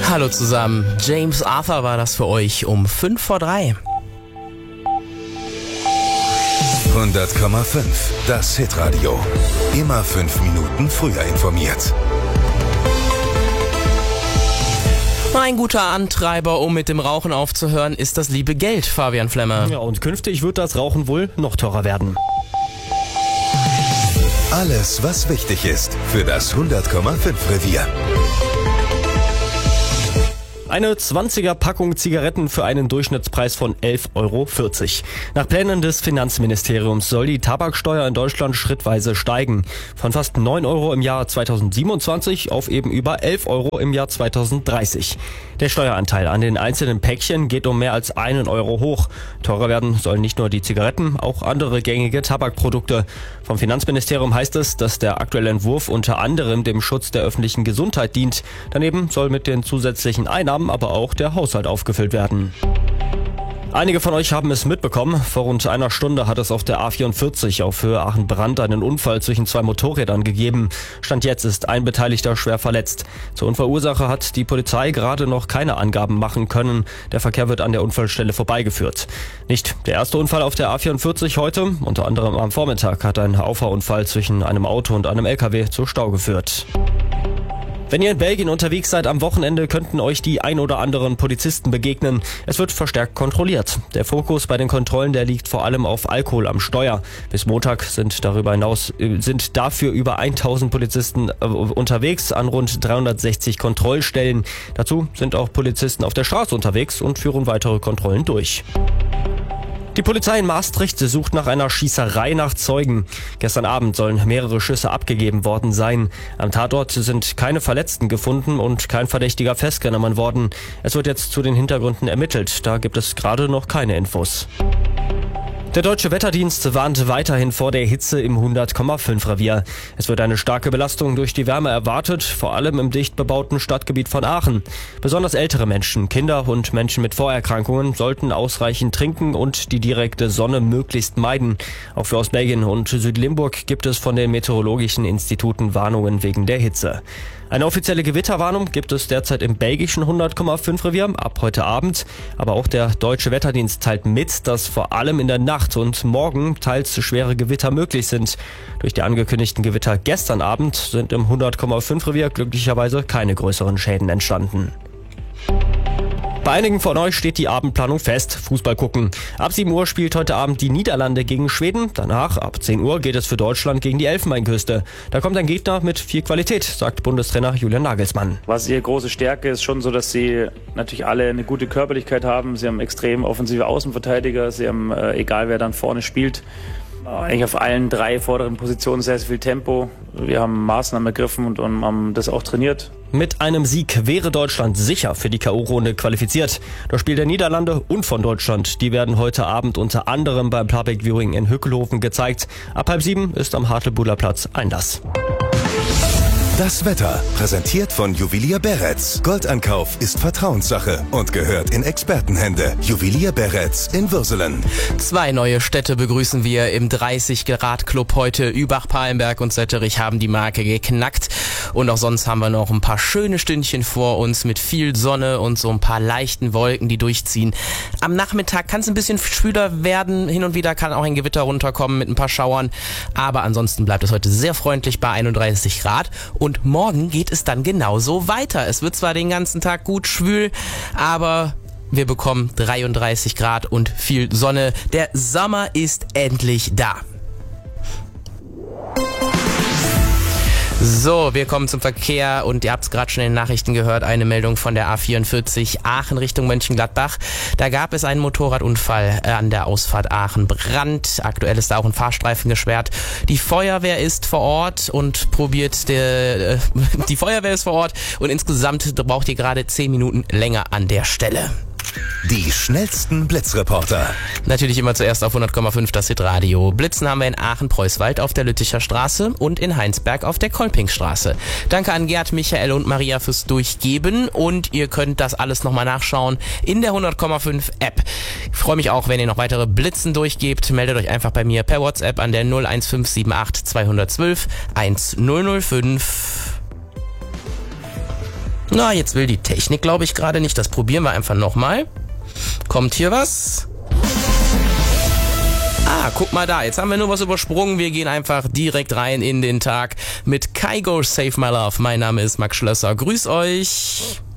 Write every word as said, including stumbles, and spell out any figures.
Hallo zusammen, James Arthur war das für euch um fünf vor drei. hundert Komma fünf, das Hitradio. Immer fünf Minuten früher informiert. Ein guter Antreiber, um mit dem Rauchen aufzuhören, ist das liebe Geld, Fabian Flemmer. Ja, und künftig wird das Rauchen wohl noch teurer werden. Alles, was wichtig ist für das hundert Komma fünf Revier. Eine zwanziger Packung Zigaretten für einen Durchschnittspreis von elf Euro vierzig. Nach Plänen des Finanzministeriums soll die Tabaksteuer in Deutschland schrittweise steigen. Von fast neun Euro im Jahr zweitausendsiebenundzwanzig auf eben über elf Euro im Jahr zweitausenddreißig. Der Steueranteil an den einzelnen Päckchen geht um mehr als einen Euro hoch. Teurer werden sollen nicht nur die Zigaretten, auch andere gängige Tabakprodukte. Vom Finanzministerium heißt es, dass der aktuelle Entwurf unter anderem dem Schutz der öffentlichen Gesundheit dient. Daneben soll mit den zusätzlichen Einnahmen aber auch der Haushalt aufgefüllt werden. Einige von euch haben es mitbekommen. Vor rund einer Stunde hat es auf der A vierundvierzig auf Höhe Aachen-Brand einen Unfall zwischen zwei Motorrädern gegeben. Stand jetzt ist ein Beteiligter schwer verletzt. Zur Unfallursache hat die Polizei gerade noch keine Angaben machen können. Der Verkehr wird an der Unfallstelle vorbeigeführt. Nicht der erste Unfall auf der A vierundvierzig heute. Unter anderem am Vormittag hat ein Auffahrunfall zwischen einem Auto und einem L K W zu Stau geführt. Wenn ihr in Belgien unterwegs seid am Wochenende, könnten euch die ein oder anderen Polizisten begegnen. Es wird verstärkt kontrolliert. Der Fokus bei den Kontrollen, der liegt vor allem auf Alkohol am Steuer. Bis Montag sind darüber hinaus, sind dafür über tausend Polizisten äh, unterwegs an rund dreihundertsechzig Kontrollstellen. Dazu sind auch Polizisten auf der Straße unterwegs und führen weitere Kontrollen durch. Die Polizei in Maastricht sucht nach einer Schießerei nach Zeugen. Gestern Abend sollen mehrere Schüsse abgegeben worden sein. Am Tatort sind keine Verletzten gefunden und kein Verdächtiger festgenommen worden. Es wird jetzt zu den Hintergründen ermittelt. Da gibt es gerade noch keine Infos. Der Deutsche Wetterdienst warnt weiterhin vor der Hitze im hundert Komma fünf Revier. Es wird eine starke Belastung durch die Wärme erwartet, vor allem im dicht bebauten Stadtgebiet von Aachen. Besonders ältere Menschen, Kinder und Menschen mit Vorerkrankungen sollten ausreichend trinken und die direkte Sonne möglichst meiden. Auch für Ostbelgien und Südlimburg gibt es von den meteorologischen Instituten Warnungen wegen der Hitze. Eine offizielle Gewitterwarnung gibt es derzeit im belgischen hundert Komma fünf Revier ab heute Abend. Aber auch der Deutsche Wetterdienst teilt mit, dass vor allem in der Nacht und morgen teils schwere Gewitter möglich sind. Durch die angekündigten Gewitter gestern Abend sind im hundert Komma fünf Revier glücklicherweise keine größeren Schäden entstanden. Bei einigen von euch steht die Abendplanung fest. Fußball gucken. Ab sieben Uhr spielt heute Abend die Niederlande gegen Schweden. Danach, ab zehn Uhr, geht es für Deutschland gegen die Elfenbeinküste. Da kommt ein Gegner mit viel Qualität, sagt Bundestrainer Julian Nagelsmann. Was ihre große Stärke ist schon so, dass sie natürlich alle eine gute Körperlichkeit haben. Sie haben extrem offensive Außenverteidiger. Sie haben, äh, egal wer dann vorne spielt, eigentlich auf allen drei vorderen Positionen sehr, sehr viel Tempo. Wir haben Maßnahmen ergriffen und, und haben das auch trainiert. Mit einem Sieg wäre Deutschland sicher für die K O-Runde qualifiziert. Das Spiel der Niederlande und von Deutschland, die werden heute Abend unter anderem beim Public Viewing in Hückelhoven gezeigt. Ab halb sieben ist am Hartlebuhler Platz Einlass. Das Wetter, präsentiert von Juwelier Beretz. Goldankauf ist Vertrauenssache und gehört in Expertenhände. Juwelier Beretz in Würselen. Zwei neue Städte begrüßen wir im dreißig Grad Club heute. Übach, Palenberg und Setterich haben die Marke geknackt. Und auch sonst haben wir noch ein paar schöne Stündchen vor uns mit viel Sonne und so ein paar leichten Wolken, die durchziehen. Am Nachmittag kann es ein bisschen schwüler werden. Hin und wieder kann auch ein Gewitter runterkommen mit ein paar Schauern. Aber ansonsten bleibt es heute sehr freundlich bei einunddreißig Grad. Und morgen geht es dann genauso weiter. Es wird zwar den ganzen Tag gut schwül, aber wir bekommen dreiunddreißig Grad und viel Sonne. Der Sommer ist endlich da. So, wir kommen zum Verkehr und ihr habt es gerade schon in den Nachrichten gehört, eine Meldung von der A vierundvierzig Aachen Richtung Mönchengladbach. Da gab es einen Motorradunfall an der Ausfahrt Aachen-Brand. Aktuell ist da auch ein Fahrstreifen gesperrt. Die Feuerwehr ist vor Ort und probiert, der, äh, die Feuerwehr ist vor Ort und insgesamt braucht ihr gerade zehn Minuten länger an der Stelle. Die schnellsten Blitzreporter. Natürlich immer zuerst auf hundert Komma fünf das Hitradio. Blitzen haben wir in Aachen-Preußwald auf der Lütticher Straße und in Heinsberg auf der Kolpingstraße. Danke an Gerd, Michael und Maria fürs Durchgeben und ihr könnt das alles nochmal nachschauen in der hundert Komma fünf App. Ich freue mich auch, wenn ihr noch weitere Blitzen durchgebt. Meldet euch einfach bei mir per WhatsApp an der null eins fünf sieben acht zwei eins zwei eins null null fünf. Na, jetzt will die Technik, glaube ich, gerade nicht. Das probieren wir einfach nochmal. Kommt hier was? Ah, guck mal da, jetzt haben wir nur was übersprungen. Wir gehen einfach direkt rein in den Tag mit Kygo Save My Love. Mein Name ist Max Schlösser. Grüß euch.